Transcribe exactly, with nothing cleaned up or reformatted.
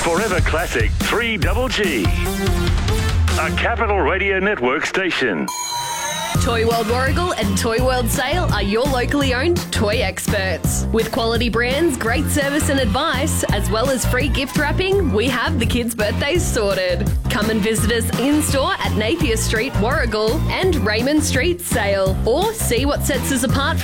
Forever Classic three G G. A Capital Radio Network station. Toy World Warragul and Toy World Sale are your locally owned toy experts. With quality brands, great service and advice, as well as free gift wrapping, we have the kids' birthdays sorted. Come and visit us in-store at Napier Street, Warragul and Raymond Street, Sale, or see what sets us apart from